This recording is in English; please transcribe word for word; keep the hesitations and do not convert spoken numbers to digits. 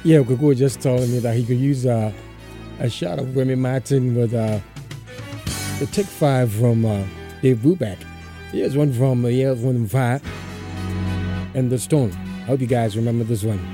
Yeah, Gogo was just telling me that he could use uh, a shot of Remy Martin with uh, the Take Five from uh, Dave Brubeck. Here's one from uh, here's one from Fire and the Stone. I hope you guys remember this one.